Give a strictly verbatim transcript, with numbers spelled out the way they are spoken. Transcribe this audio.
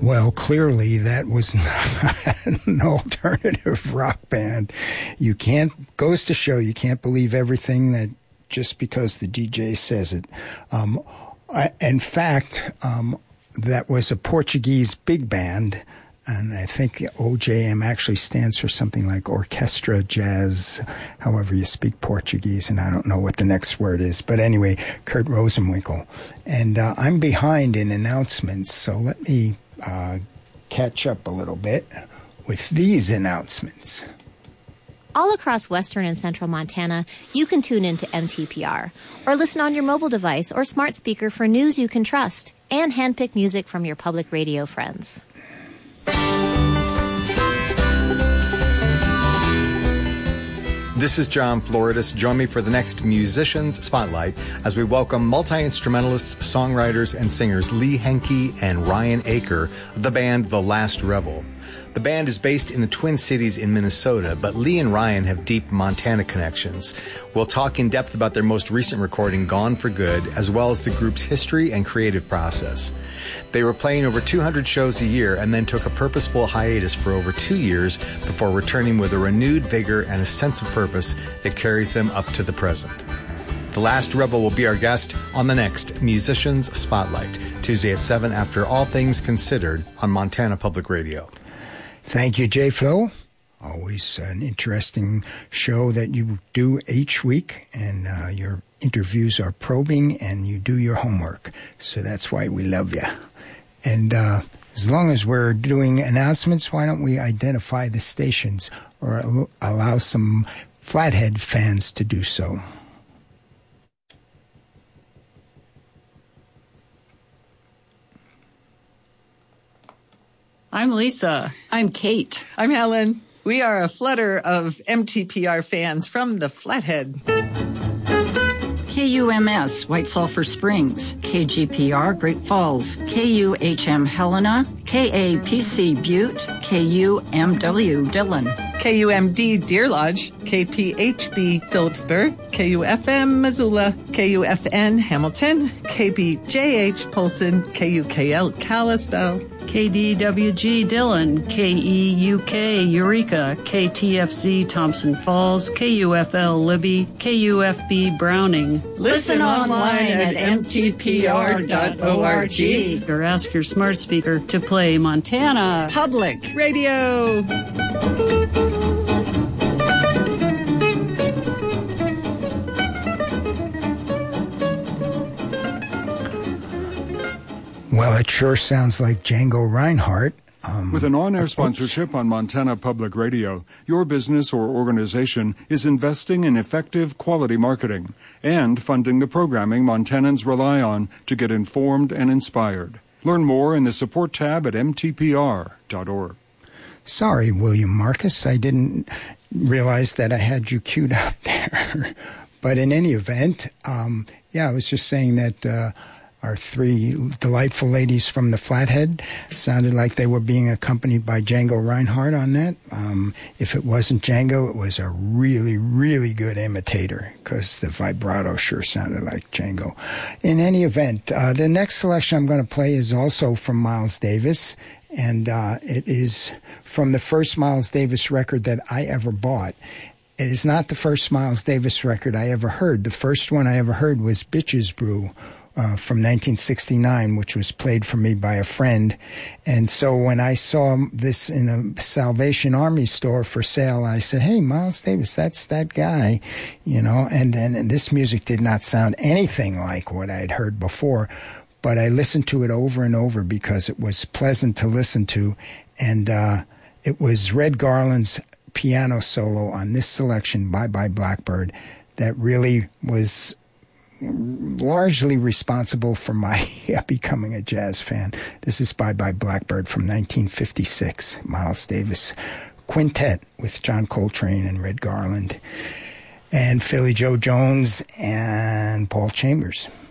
Well, clearly that was not an alternative rock band. You can't, goes to show you can't believe everything that just because the D J says it. Um, I, in fact, um, that was a Portuguese big band, and I think O J M actually stands for something like Orchestra Jazz, however you speak Portuguese, and I don't know what the next word is. But anyway, Kurt Rosenwinkel. And uh, I'm behind in announcements, so let me uh, catch up a little bit with these announcements. All across western and central Montana, you can tune into M T P R or listen on your mobile device or smart speaker for news you can trust and handpick music from your public radio friends. This is John Floridis. Join me for the next Musicians Spotlight as we welcome multi-instrumentalists, songwriters, and singers Lee Henke and Ryan Aker of the band The Last Rebel. The band is based in the Twin Cities in Minnesota, but Lee and Ryan have deep Montana connections. We'll talk in depth about their most recent recording, Gone for Good, as well as the group's history and creative process. They were playing over two hundred shows a year and then took a purposeful hiatus for over two years before returning with a renewed vigor and a sense of purpose that carries them up to the present. The Last Rebel will be our guest on the next Musicians Spotlight, Tuesday at seven after All Things Considered on Montana Public Radio. Thank you, J. Flo. Always an interesting show that you do each week, and uh, your interviews are probing, and you do your homework. So that's why we love you. And uh, as long as we're doing announcements, why don't we identify the stations or allow some Flathead fans to do so? I'm Lisa. I'm Kate. I'm Helen. We are a flutter of M T P R fans from the Flathead. K U M S, White Sulphur Springs. K G P R, Great Falls. K U H M, Helena. K A P C, Butte. K U M W, Dillon. K U M D, Deer Lodge. K P H B, Phillipsburg. K U F M, Missoula. K U F N, Hamilton. K B J H, Polson. K U K L, Kalispell. K D W G, Dillon. K E U K, Eureka. K T F Z, Thompson Falls. K U F L, Libby. K U F B, Browning. Listen online at m t p r dot org. Or ask your smart speaker to play Montana Public Radio. Well, it sure sounds like Django Reinhardt. Um, With an on-air sponsorship on Montana Public Radio, your business or organization is investing in effective quality marketing and funding the programming Montanans rely on to get informed and inspired. Learn more in the support tab at m t p r dot org. Sorry, William Marcus, I didn't realize that I had you queued up there. But in any event, um, yeah, I was just saying that uh, our three delightful ladies from the Flathead sounded like they were being accompanied by Django Reinhardt on that. Um, if it wasn't Django, it was a really, really good imitator because the vibrato sure sounded like Django. In any event, uh, the next selection I'm going to play is also from Miles Davis, and uh, it is from the first Miles Davis record that I ever bought. It is not the first Miles Davis record I ever heard. The first one I ever heard was Bitches Brew, Uh, from nineteen sixty-nine, which was played for me by a friend. And so when I saw this in a Salvation Army store for sale, I said, hey, Miles Davis, that's that guy, you know. And then and this music did not sound anything like what I'd heard before, but I listened to it over and over because it was pleasant to listen to. And uh, it was Red Garland's piano solo on this selection, Bye Bye Blackbird, that really was largely responsible for my becoming a jazz fan. This is Bye Bye Blackbird from nineteen fifty-six, Miles Davis Quintet with John Coltrane and Red Garland and Philly Joe Jones and Paul Chambers.